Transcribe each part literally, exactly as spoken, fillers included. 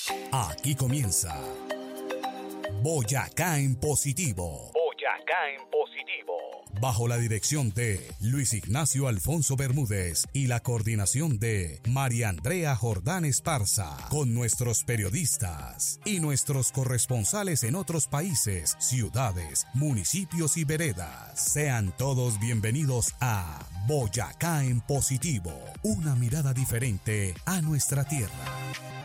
Aquí comienza Boyacá en Positivo. Boyacá en Positivo. Bajo la dirección de Luis Ignacio Alfonso Bermúdez y la coordinación de María Andrea Jordán Esparza, con nuestros periodistas y nuestros corresponsales en otros países, ciudades, municipios y veredas. Sean todos bienvenidos a Boyacá en Positivo, una mirada diferente a nuestra tierra.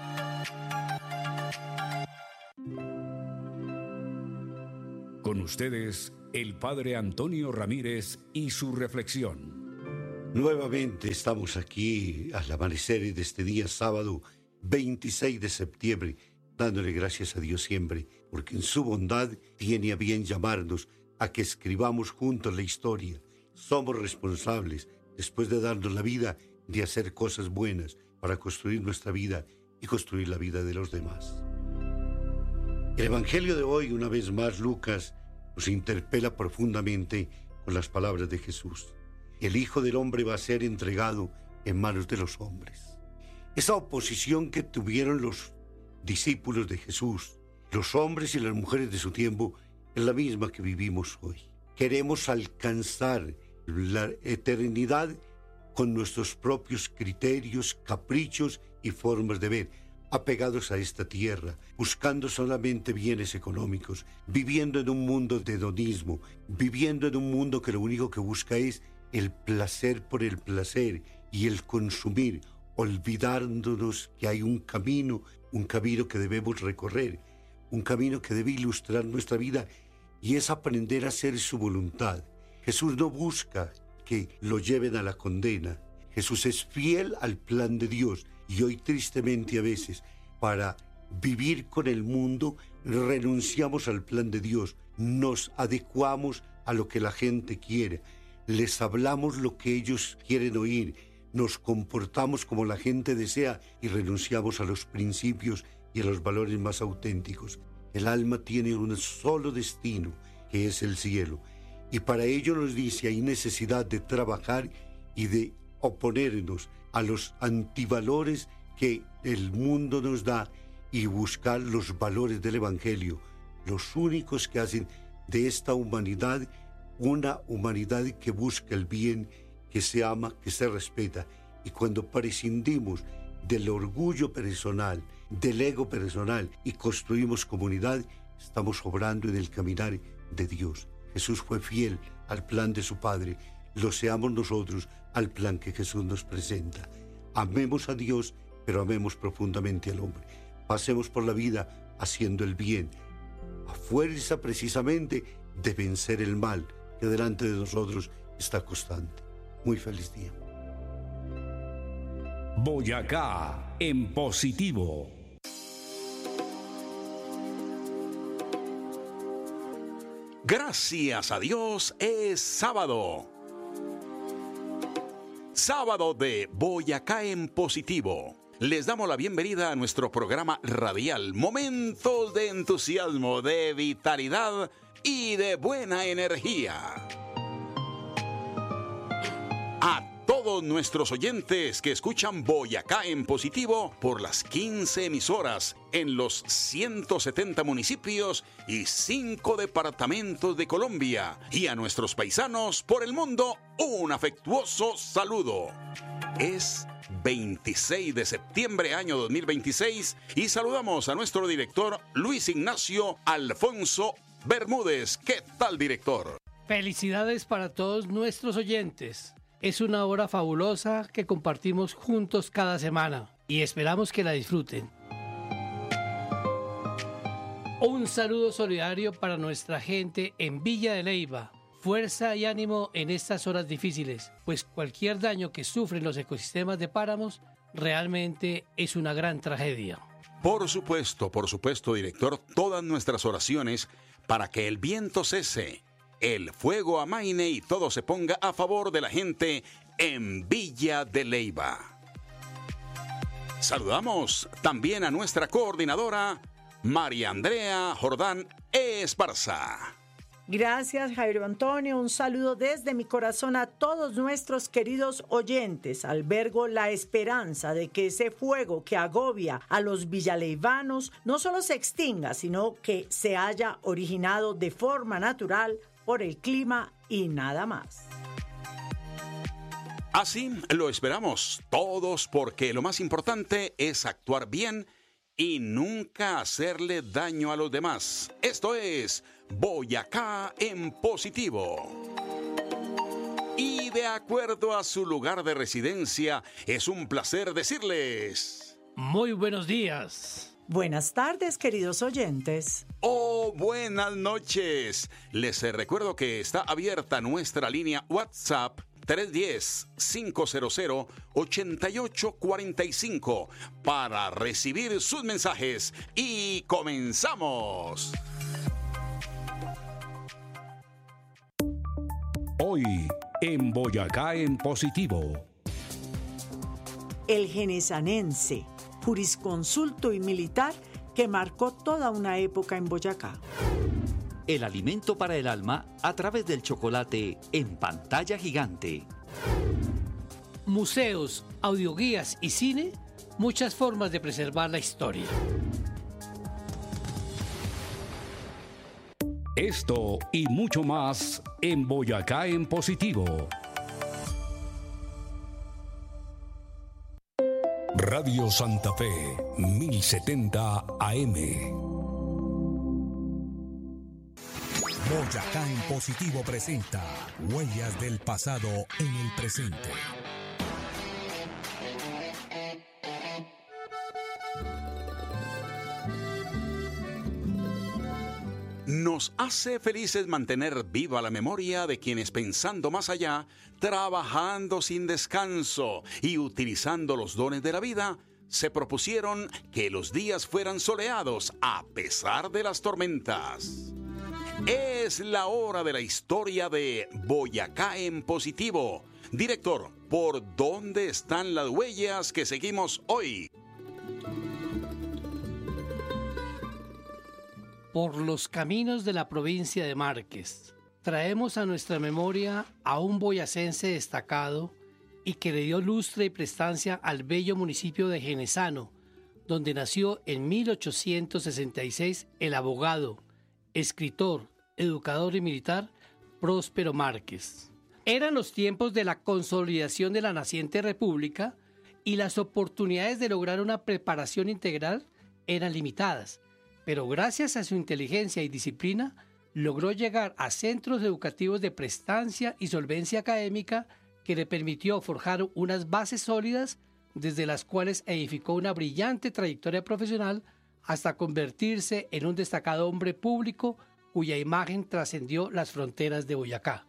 Con ustedes, el Padre Antonio Ramírez y su reflexión. Nuevamente estamos aquí al amanecer de este día sábado veintiséis de septiembre, dándole gracias a Dios siempre, porque en su bondad tiene a bien llamarnos a que escribamos juntos la historia. Somos responsables, después de darnos la vida, de hacer cosas buenas para construir nuestra vida y construir la vida de los demás. El Evangelio de hoy, una vez más, Lucas, nos interpela profundamente con las palabras de Jesús. El Hijo del Hombre va a ser entregado en manos de los hombres. Esa oposición que tuvieron los discípulos de Jesús, los hombres y las mujeres de su tiempo, es la misma que vivimos hoy. Queremos alcanzar la eternidad con nuestros propios criterios, caprichos y formas de ver, apegados a esta tierra, buscando solamente bienes económicos, viviendo en un mundo de hedonismo, viviendo en un mundo que lo único que busca es el placer por el placer y el consumir, olvidándonos que hay un camino, un camino que debemos recorrer, un camino que debe ilustrar nuestra vida, y es aprender a hacer su voluntad. Jesús no busca que lo lleven a la condena. Jesús es fiel al plan de Dios, y hoy tristemente a veces, para vivir con el mundo, renunciamos al plan de Dios, nos adecuamos a lo que la gente quiere, les hablamos lo que ellos quieren oír, nos comportamos como la gente desea y renunciamos a los principios y a los valores más auténticos. El alma tiene un solo destino, que es el cielo, y para ello nos dice hay necesidad de trabajar y de oponernos a los antivalores que el mundo nos da y buscar los valores del Evangelio, los únicos que hacen de esta humanidad una humanidad que busca el bien, que se ama, que se respeta. Y cuando prescindimos del orgullo personal, del ego personal y construimos comunidad, estamos obrando en el caminar de Dios. Jesús fue fiel al plan de su Padre. Lo seamos nosotros al plan que Jesús nos presenta. Amemos a Dios, pero amemos profundamente al hombre. Pasemos por la vida haciendo el bien, a fuerza precisamente de vencer el mal que delante de nosotros está constante. Muy feliz día. Boyacá en Positivo. Gracias a Dios es sábado. Sábado de Boyacá en Positivo. Les damos la bienvenida a nuestro programa radial. Momentos de entusiasmo, de vitalidad y de buena energía. A todos nuestros oyentes que escuchan Boyacá en Positivo por las quince emisoras en los ciento setenta municipios y cinco departamentos de Colombia, y a nuestros paisanos por el mundo, un afectuoso saludo. Es veintiséis de septiembre año dos mil veintiséis y saludamos a nuestro director Luis Ignacio Alfonso Bermúdez. ¿Qué tal, director? Felicidades para todos nuestros oyentes. Es una hora fabulosa que compartimos juntos cada semana y esperamos que la disfruten. Un saludo solidario para nuestra gente en Villa de Leyva. Fuerza y ánimo en estas horas difíciles, pues cualquier daño que sufren los ecosistemas de páramos realmente es una gran tragedia. Por supuesto, por supuesto, director, todas nuestras oraciones para que el viento cese, el fuego amaine y todo se ponga a favor de la gente en Villa de Leyva. Saludamos también a nuestra coordinadora, María Andrea Jordán Esparza. Gracias, Jairo Antonio. Un saludo desde mi corazón a todos nuestros queridos oyentes. Albergo la esperanza de que ese fuego que agobia a los villaleivanos no solo se extinga, sino que se haya originado de forma natural por el clima y nada más. Así lo esperamos todos, porque lo más importante es actuar bien y nunca hacerle daño a los demás. Esto es Boyacá en positivo. Y de acuerdo a su lugar de residencia, es un placer decirles: muy buenos días. Buenas tardes, queridos oyentes. Oh, buenas noches. Les recuerdo que está abierta nuestra línea WhatsApp tres uno cero, cinco cero cero, ocho ocho cuatro cinco para recibir sus mensajes. Y comenzamos. Hoy en Boyacá en positivo. El genesanense, jurisconsulto y militar que marcó toda una época en Boyacá. El alimento para el alma a través del chocolate en pantalla gigante. Museos, audioguías y cine, muchas formas de preservar la historia. Esto y mucho más en Boyacá en positivo. Radio Santa Fe, mil setenta A M. Boyacá en positivo presenta Huellas del pasado en el presente. Nos hace felices mantener viva la memoria de quienes, pensando más allá, trabajando sin descanso y utilizando los dones de la vida, se propusieron que los días fueran soleados a pesar de las tormentas. Es la hora de la historia de Boyacá en positivo. Director, ¿por dónde están las huellas que seguimos hoy? Por los caminos de la provincia de Márquez, traemos a nuestra memoria a un boyacense destacado y que le dio lustre y prestancia al bello municipio de Genesano, donde nació en mil ochocientos sesenta y seis el abogado, escritor, educador y militar Próspero Márquez. Eran los tiempos de la consolidación de la naciente república y las oportunidades de lograr una preparación integral eran limitadas, pero gracias a su inteligencia y disciplina logró llegar a centros educativos de prestancia y solvencia académica que le permitió forjar unas bases sólidas desde las cuales edificó una brillante trayectoria profesional hasta convertirse en un destacado hombre público cuya imagen trascendió las fronteras de Boyacá.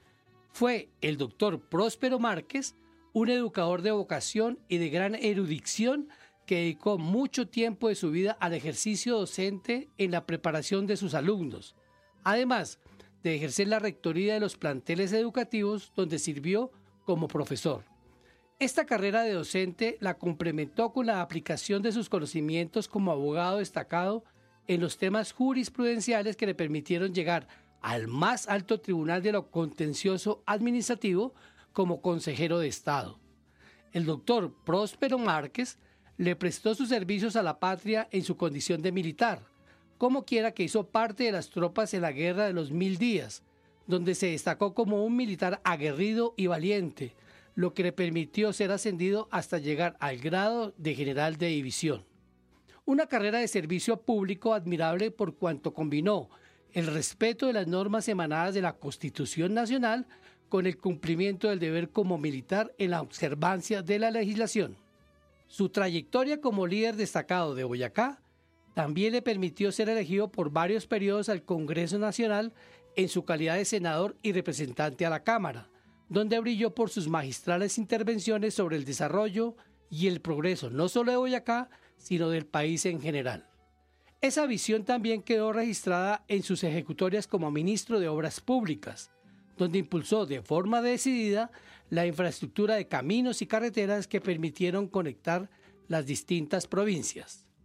Fue el doctor Próspero Márquez, un educador de vocación y de gran erudición que dedicó mucho tiempo de su vida al ejercicio docente en la preparación de sus alumnos, además de ejercer la rectoría de los planteles educativos donde sirvió como profesor. Esta carrera de docente la complementó con la aplicación de sus conocimientos como abogado destacado en los temas jurisprudenciales que le permitieron llegar al más alto tribunal de lo contencioso administrativo como consejero de Estado. El doctor Próspero Márquez le prestó sus servicios a la patria en su condición de militar, como quiera que hizo parte de las tropas en la Guerra de los Mil Días, donde se destacó como un militar aguerrido y valiente, lo que le permitió ser ascendido hasta llegar al grado de general de división. Una carrera de servicio público admirable por cuanto combinó el respeto de las normas emanadas de la Constitución Nacional con el cumplimiento del deber como militar en la observancia de la legislación. Su trayectoria como líder destacado de Boyacá también le permitió ser elegido por varios periodos al Congreso Nacional en su calidad de senador y representante a la Cámara, donde brilló por sus magistrales intervenciones sobre el desarrollo y el progreso no solo de Boyacá, sino del país en general. Esa visión también quedó registrada en sus ejecutorias como ministro de Obras Públicas, donde impulsó de forma decidida la infraestructura de caminos y carreteras que permitieron conectar las distintas provincias.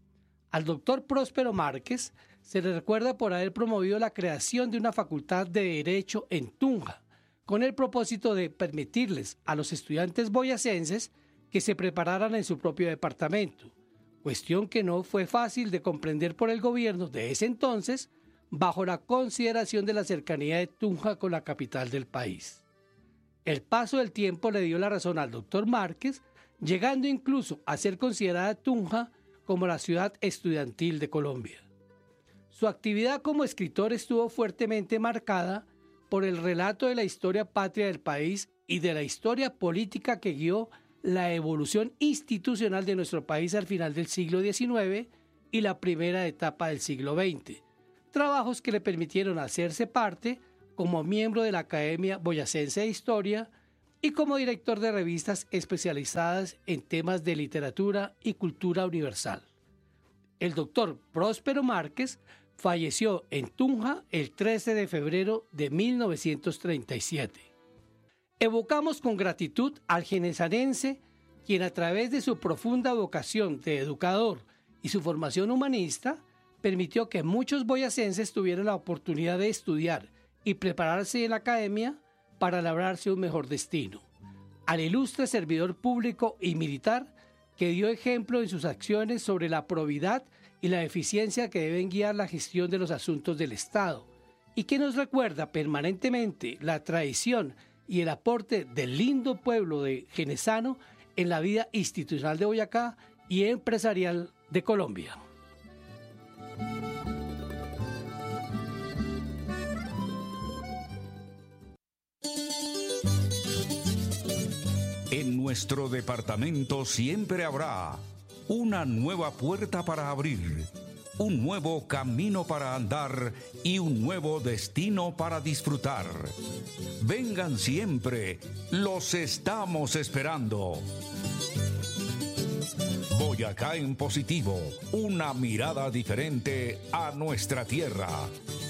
Al doctor Próspero Márquez se le recuerda por haber promovido la creación de una facultad de Derecho en Tunja, con el propósito de permitirles a los estudiantes boyacenses que se prepararan en su propio departamento, cuestión que no fue fácil de comprender por el gobierno de ese entonces, bajo la consideración de la cercanía de Tunja con la capital del país. El paso del tiempo le dio la razón al doctor Márquez, llegando incluso a ser considerada Tunja como la ciudad estudiantil de Colombia. Su actividad como escritor estuvo fuertemente marcada por el relato de la historia patria del país y de la historia política que guió la evolución institucional de nuestro país al final del siglo diecinueve y la primera etapa del siglo veinte, trabajos que le permitieron hacerse parte como miembro de la Academia Boyacense de Historia y como director de revistas especializadas en temas de literatura y cultura universal. El doctor Próspero Márquez falleció en Tunja el trece de febrero de mil novecientos treinta y siete. Evocamos con gratitud al genesarense, quien a través de su profunda vocación de educador y su formación humanista, permitió que muchos boyacenses tuvieran la oportunidad de estudiar y prepararse en la academia para labrarse un mejor destino. Al ilustre servidor público y militar, que dio ejemplo en sus acciones sobre la probidad y la eficiencia que deben guiar la gestión de los asuntos del Estado, y que nos recuerda permanentemente la tradición y el aporte del lindo pueblo de Genesano en la vida institucional de Boyacá y empresarial de Colombia. En nuestro departamento siempre habrá una nueva puerta para abrir, un nuevo camino para andar y un nuevo destino para disfrutar. Vengan siempre, los estamos esperando. Boyacá en positivo, una mirada diferente a nuestra tierra.